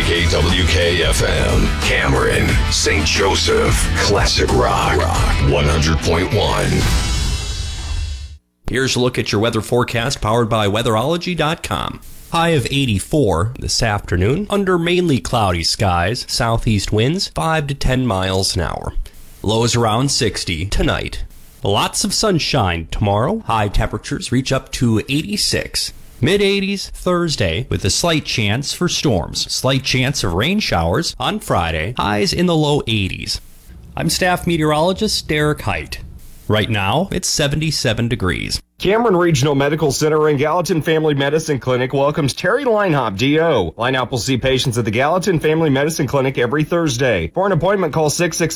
KKWK FM, Cameron, St. Joseph, Classic Rock 100.1. Here's a look at your weather forecast powered by weatherology.com. High of 84 this afternoon, under mainly cloudy skies, southeast winds 5 to 10 miles an hour. Lows around 60 tonight. Lots of sunshine tomorrow. High temperatures reach up to 86. Mid-80s Thursday with a slight chance for storms. Slight chance of rain showers on Friday. Highs in the low 80s. I'm staff meteorologist Derek Height. Right now, it's 77 degrees. Cameron Regional Medical Center and Gallatin Family Medicine Clinic welcomes Terry Linehop, DO. Linehop will see patients at the Gallatin Family Medicine Clinic every Thursday. For an appointment, call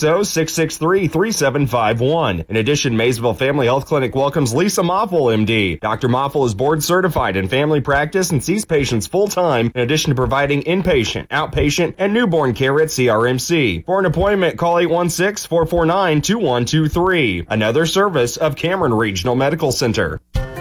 660-663-3751. In addition, Maysville Family Health Clinic welcomes Lisa Moffel, MD. Dr. Moffel is board certified in family practice and sees patients full-time, in addition to providing inpatient, outpatient, and newborn care at CRMC. For an appointment, call 816-449-2123. Another service of Cameron Regional Medical Center.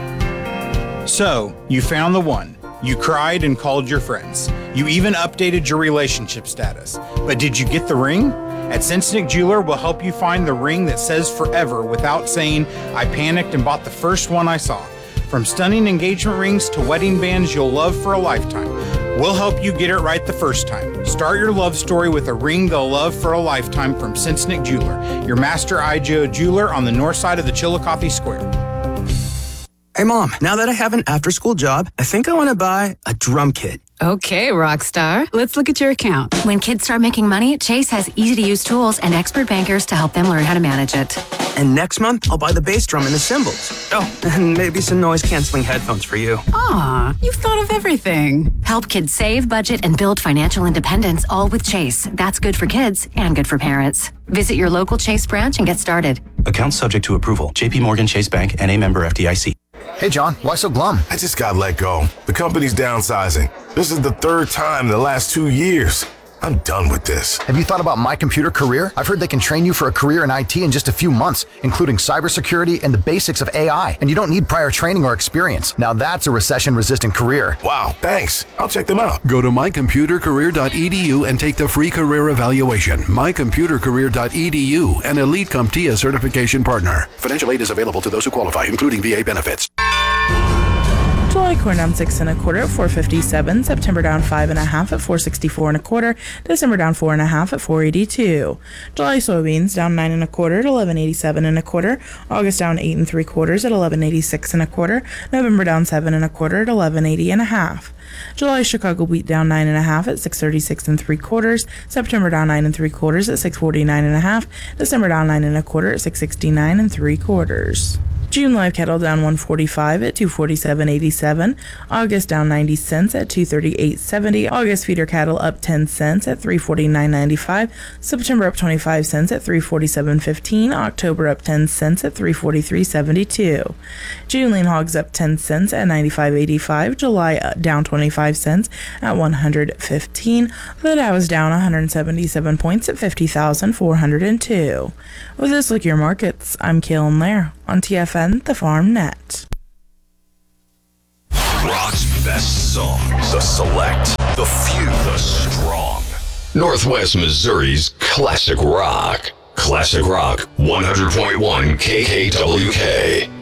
So, you found the one. You cried and called your friends. You even updated your relationship status. But did you get the ring? At Sensenig Jeweler, we'll help you find the ring that says forever without saying, I panicked and bought the first one I saw. From stunning engagement rings to wedding bands you'll love for a lifetime. We'll help you get it right the first time. Start your love story with a ring they'll love for a lifetime from Sensenig Jeweler, your master IGO jeweler on the north side of the Chillicothe Square. Hey, Mom, now that I have an after-school job, I think I want to buy a drum kit. Okay, Rockstar. Let's look at your account. When kids start making money, Chase has easy-to-use tools and expert bankers to help them learn how to manage it. And next month, I'll buy the bass drum and the cymbals. Oh, and maybe some noise-canceling headphones for you. Aw, you've thought of everything. Help kids save, budget, and build financial independence, all with Chase. That's good for kids and good for parents. Visit your local Chase branch and get started. Account subject to approval. JP Morgan Chase Bank, N.A. member FDIC. Hey, John, why so glum? I just got let go. The company's downsizing. This is the third time in the last 2 years. I'm done with this. Have you thought about My Computer Career? I've heard they can train you for a career in IT in just a few months, including cybersecurity and the basics of AI. And you don't need prior training or experience. Now that's a recession-resistant career. Wow, thanks. I'll check them out. Go to mycomputercareer.edu and take the free career evaluation. mycomputercareer.edu, an Elite CompTIA certification partner. Financial aid is available to those who qualify, including VA benefits. July corn down 6 1/4 at 457. September down 5 1/2 at 464 1/4. December down 4 1/2 at 482. July soybeans down 9 1/4 at 1187 1/4. August down 8 3/4 at 1186 1/4. November down 7 1/4 at 1180 1/2. July Chicago wheat down 9 1/2 at 636 3/4. September down 9 3/4 at 649 1/2. December down 9 1/4 at 669 3/4. June live cattle down 145 at 247.87. August down 90 cents at 238.70. August feeder cattle up 10 cents at 349.95. September up 25 cents at 347.15. October up 10 cents at 343.72. June lean hogs up 10 cents at 95.85. July down 25 cents at 115. The Dow is down 177 points at 50,402. With this look at your markets, I'm Kaylin Lair on TFN, the Farm Net. Rock's best songs, the select, the few, the strong. Northwest Missouri's Classic Rock. Classic Rock 100.1 KKWK.